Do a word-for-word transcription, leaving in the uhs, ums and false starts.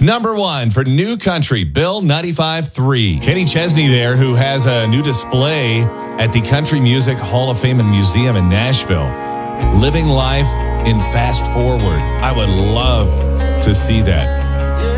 Number one for New Country, Bill ninety-five three. Kenny Chesney there, who has a new display at the Country Music Hall of Fame and Museum in Nashville. Living life in fast forward. I would love to see that.